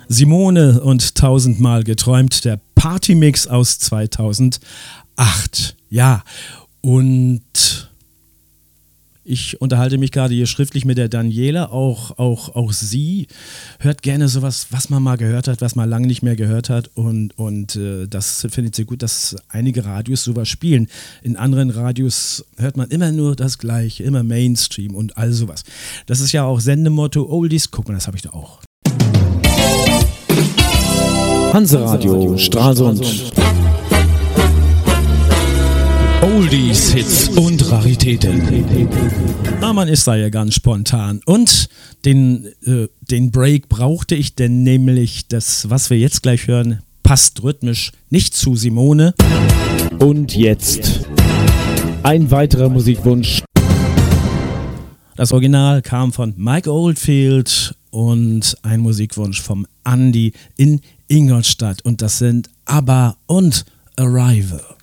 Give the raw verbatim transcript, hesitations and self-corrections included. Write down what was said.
Simone und tausendmal geträumt, der Partymix aus zweitausendacht. Ja, und ich unterhalte mich gerade hier schriftlich mit der Daniela, auch, auch, auch sie hört gerne sowas, was man mal gehört hat, was man lange nicht mehr gehört hat, und, und äh, das findet sie gut, dass einige Radios sowas spielen. In anderen Radios hört man immer nur das Gleiche, immer Mainstream und all sowas. Das ist ja auch Sendemotto Oldies, guck mal, das habe ich da auch. Hanseradio Stralsund. Oldies, Hits und Raritäten. Na, man ist da ja ganz spontan. Und den, äh, den Break brauchte ich, denn nämlich das, was wir jetzt gleich hören, passt rhythmisch nicht zu Simone. Und jetzt ein weiterer Musikwunsch. Das Original kam von Mike Oldfield und ein Musikwunsch vom Andi in Ingolstadt. Und das sind ABBA und Arrival.